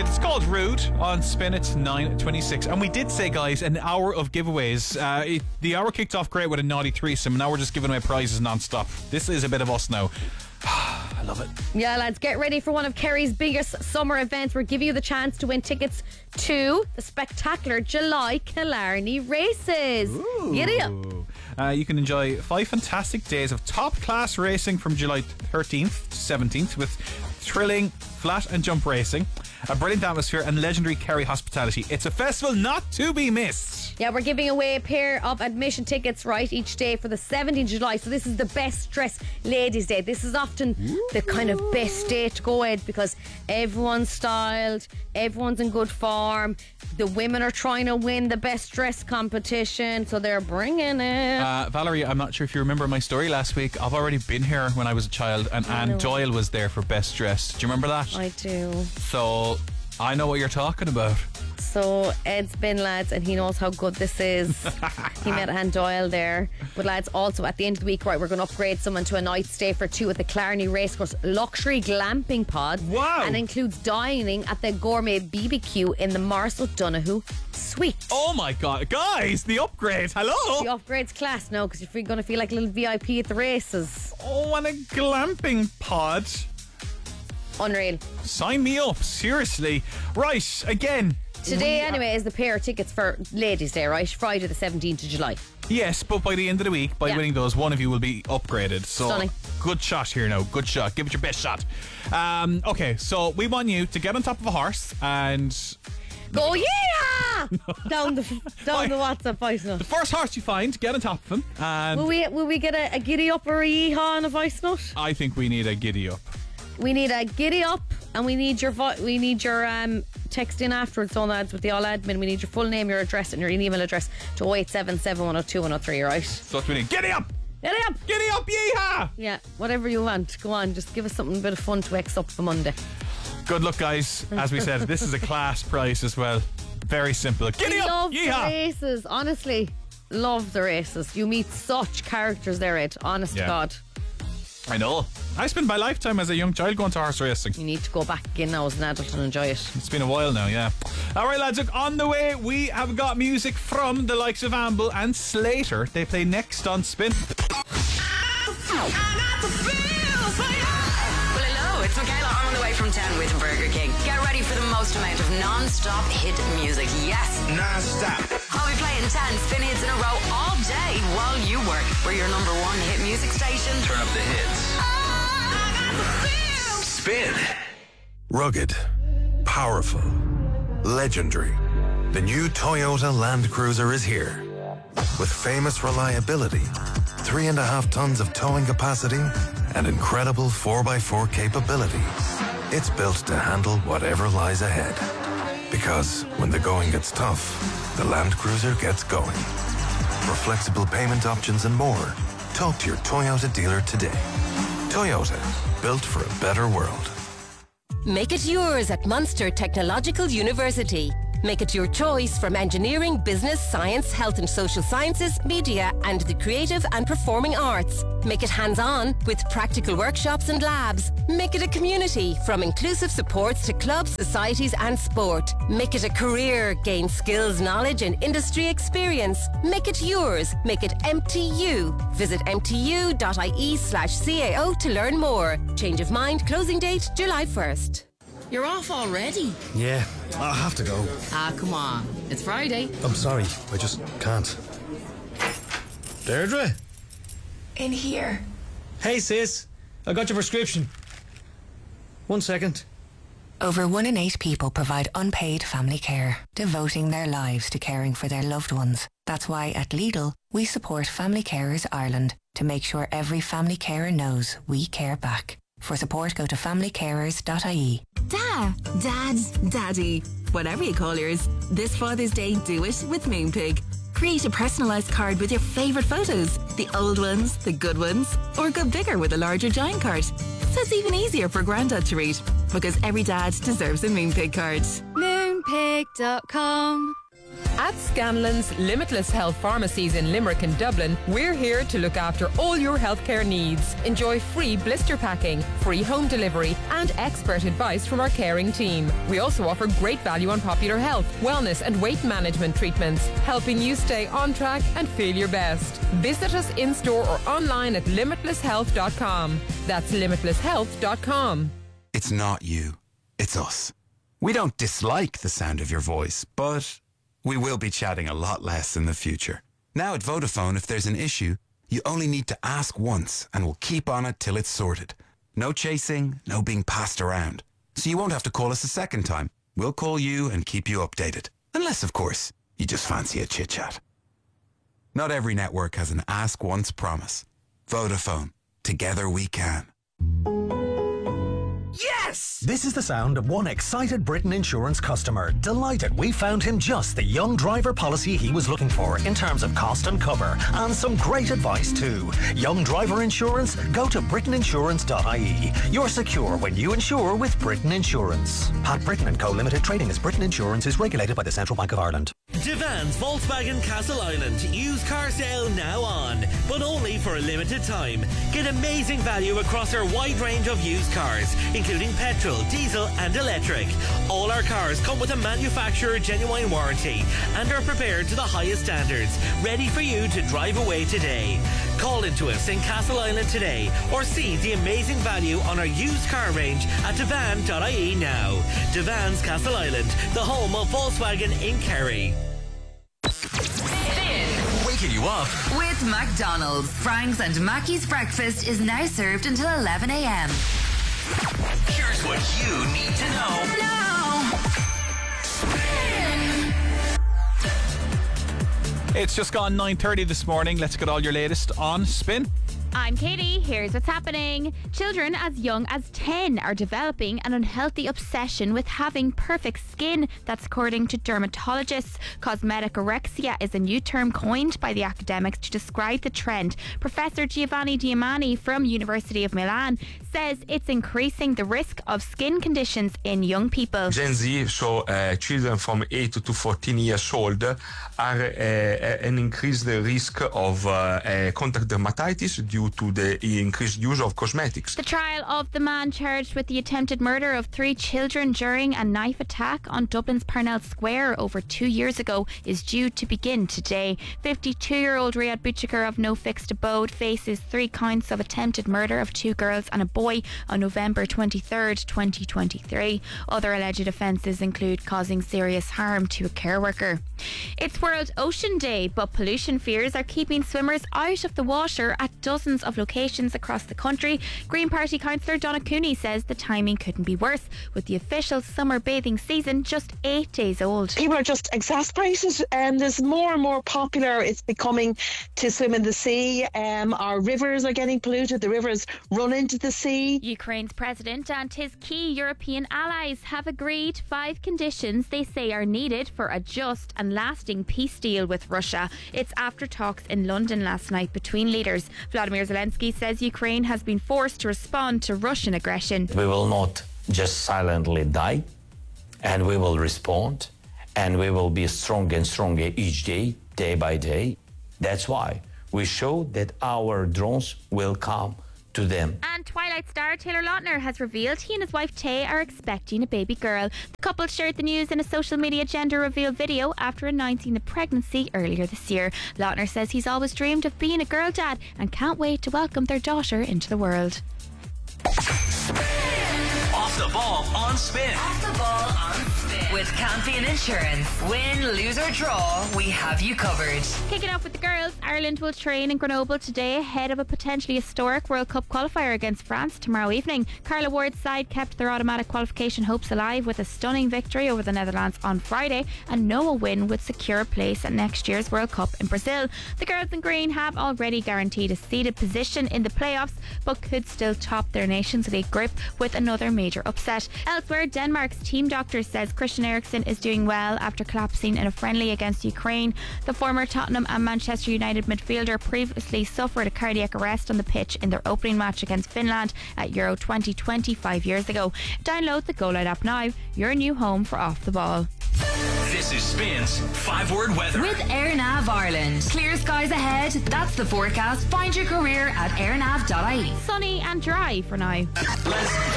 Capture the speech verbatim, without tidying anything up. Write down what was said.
It's called Rude on Spin. It's nine twenty-six. And we did say, guys, an hour of giveaways. Uh, it, the hour kicked off great with a naughty threesome. Now we're just giving away prizes non-stop. This is a bit of us now. I love it. Yeah, lads, get ready for one of Kerry's biggest summer events. We're giving you the chance to win tickets to the spectacular July Killarney races. Ooh. Giddy up. Uh, you can enjoy five fantastic days of top-class racing from July thirteenth to seventeenth with thrilling flat and jump racing, a brilliant atmosphere and legendary Kerry hospitality. It's a festival not to be missed. Yeah, we're giving away a pair of admission tickets, right, each day for the seventeenth of July. So this is the Best Dressed Ladies Day. This is often Ooh. the kind of best day to go at because everyone's styled, everyone's in good form. The women are trying to win the best dress competition, so they're bringing it. Uh, Valerie, I'm not sure if you remember my story last week. I've already been here when I was a child, and I Anne know. Doyle was there for Best Dressed. Do you remember that? I do. So I know what you're talking about. So Ed's been, lads, and he knows how good this is. He met Anne Doyle there. But lads, also at the end of the week, right, we're going to upgrade someone to a night stay for two at the Killarney Racecourse luxury glamping pod. Wow. And includes dining at the gourmet B B Q in the Morris O'Donoghue suite. Oh my God, guys, the upgrade. Hello. The upgrade's class now because you're going to feel like a little V I P at the races. Oh, and a glamping pod. Unreal. Sign me up, seriously. Right, again. Today, we anyway, is the pair of tickets for Ladies' Day, right? Friday the seventeenth of July. Yes, but by the end of the week, by Yeah. winning those, one of you will be upgraded. So, Stunning. good shot here now. Good shot. Give it your best shot. Um, okay, so we want you to get on top of a horse and Go, yeah! down the down the WhatsApp voice note. the first horse you find, get on top of him. And Will we will we get a, a giddy up or a yeehaw on a voice note? I think we need a giddy up. We need a giddy up, and we need your vo- we need your um, text in afterwards, on lads, with the all admin. We need your full name, your address, and your email address to oh eight seven seven, one oh two, one oh three, right? So what we need. Giddy up! Giddy up! Giddy up, yeehaw! Yeah, whatever you want. Go on, just give us something a bit of fun to X up for Monday. Good luck, guys. As we said, this is a class price as well. Very simple. Giddy we up! love Yeehaw! the races, honestly. Love the races. You meet such characters there, Ed. Honest Yeah. to God. I know. I spent my lifetime as a young child going to horse racing. You need to go back again now as an adult and enjoy it. It's been a while now, yeah. All right, lads, look, on the way, we have got music from the likes of Amble and Slater. They play next on Spin. Well, hello, it's Michaela. I'm on the way from town with Burger King. Get ready for the most amount of non-stop hit music. Yes, Non-stop. I'll be playing ten spin hits in a row all day while you work. We're your number one hit music station. Turn up the hits. Spin. Rugged, powerful, legendary. The new Toyota Land Cruiser is here. With famous reliability, three and a half tons of towing capacity, and incredible four by four capability. It's built to handle whatever lies ahead. Because when the going gets tough, the Land Cruiser gets going. For flexible payment options and more, talk to your Toyota dealer today. Toyota, built for a better world. Make it yours at Munster Technological University. Make it your choice from engineering, business, science, health and social sciences, media and the creative and performing arts. Make it hands-on with practical workshops and labs. Make it a community from inclusive supports to clubs, societies and sport. Make it a career. Gain skills, knowledge and industry experience. Make it yours. Make it M T U. Visit mtu.ie slash CAO to learn more. Change of mind. Closing date July first. You're off already? Yeah, I have to go. Ah, come on. It's Friday. I'm sorry, I just can't. Deirdre? In here. Hey sis, I got your prescription. One second. Over one in eight people provide unpaid family care, devoting their lives to caring for their loved ones. That's why at Lidl, we support Family Carers Ireland to make sure every family carer knows we care back. For support, go to family carers dot I E. Da, Dad, Daddy, whatever you call yours. This Father's Day, do it with Moonpig. Create a personalised card with your favourite photos. The old ones, the good ones, or go bigger with a larger giant card. So it's even easier for Grandad to read. Because every dad deserves a Moonpig card. Moonpig dot com. At Scanlon's Limitless Health Pharmacies in Limerick and Dublin, we're here to look after all your healthcare needs. Enjoy free blister packing, free home delivery, and expert advice from our caring team. We also offer great value on popular health, wellness, and weight management treatments, helping you stay on track and feel your best. Visit us in store or online at limitless health dot com. That's limitless health dot com. It's not you, it's us. We don't dislike the sound of your voice, but we will be chatting a lot less in the future. Now at Vodafone, if there's an issue, you only need to ask once and we'll keep on it till it's sorted. No chasing, no being passed around. So you won't have to call us a second time. We'll call you and keep you updated. Unless, of course, you just fancy a chit-chat. Not every network has an ask once promise. Vodafone. Together we can. Yes! This is the sound of one excited Britain Insurance customer. Delighted we found him just the young driver policy he was looking for in terms of cost and cover. And some great advice too. Young driver insurance? Go to britain insurance dot I E. You're secure when you insure with Britain Insurance. Pat Britain and Co Limited Trading as Britain Insurance is regulated by the Central Bank of Ireland. Devans Volkswagen Castle Island. Used car sale now on, but only for a limited time. Get amazing value across our wide range of used cars, including petrol, diesel and electric. All our cars come with a manufacturer genuine warranty and are prepared to the highest standards, ready for you to drive away today. Call into us in Castle Island today or see the amazing value on our used car range at devan dot I E now. Devans Castle Island, the home of Volkswagen in Kerry. Waking you up with McDonald's. Frank's and Mackey's breakfast is now served until eleven a.m. Here's what you need to know now. It's just gone nine thirty this morning. Let's get all your latest on Spin. I'm Katie. Here's what's happening. Children as young as ten are developing an unhealthy obsession with having perfect skin. That's according to dermatologists. Cosmetic orexia is a new term coined by the academics to describe the trend. Professor Giovanni Diamani from University of Milan says it's increasing the risk of skin conditions in young people. Gen Z, so uh, children from eight to fourteen years old, are uh, an increased risk of uh, uh, contact dermatitis due to the increased use of cosmetics. The trial of the man charged with the attempted murder of three children during a knife attack on Dublin's Parnell Square over two years ago is due to begin today. fifty-two-year-old Riyad Butchikar of No Fixed Abode faces three counts of attempted murder of two girls and a boy on November twenty-third, twenty twenty-three. Other alleged offences include causing serious harm to a care worker. It's World Ocean Day, but pollution fears are keeping swimmers out of the water at dozens of locations across the country. Green Party councillor Donna Cooney says the timing couldn't be worse, with the official summer bathing season just eight days old. People are just exasperated, and um, there's more and more popular it's becoming to swim in the sea. Um, our rivers are getting polluted. The rivers run into the sea. Ukraine's president and his key European allies have agreed five conditions they say are needed for a just and lasting peace deal with Russia. It's after talks in London last night between leaders. Vladimir Zelensky says Ukraine has been forced to respond to Russian aggression. We will not just silently die, and we will respond, and we will be stronger and stronger each day, day by day. That's why we show that our drones will come to them. And Twilight star Taylor Lautner has revealed he and his wife Tay are expecting a baby girl. The couple shared the news in a social media gender reveal video after announcing the pregnancy earlier this year. Lautner says he's always dreamed of being a girl dad and can't wait to welcome their daughter into the world. Off the ball on Spin. Off the ball on Spin. With Campion Insurance. Win, lose or draw, we have you covered. Kicking off with the girls, Ireland will train in Grenoble today ahead of a potentially historic World Cup qualifier against France tomorrow evening. Carla Ward's side kept their automatic qualification hopes alive with a stunning victory over the Netherlands on Friday, and know a win would secure a place at next year's World Cup in Brazil. The girls in green have already guaranteed a seeded position in the playoffs, but could still top their Nations League group with another major upset. Elsewhere, Denmark's team doctor says Christian Eriksen is doing well after collapsing in a friendly against Ukraine. The former Tottenham and Manchester United midfielder previously suffered a cardiac arrest on the pitch in their opening match against Finland at Euro twenty twenty five years ago. Download the Go Loud app now, your new home for Off the Ball. This is Spins five word weather. With AirNav Ireland. Clear skies ahead. That's the forecast. Find your career at airnav dot I E. Sunny and dry for now. Les-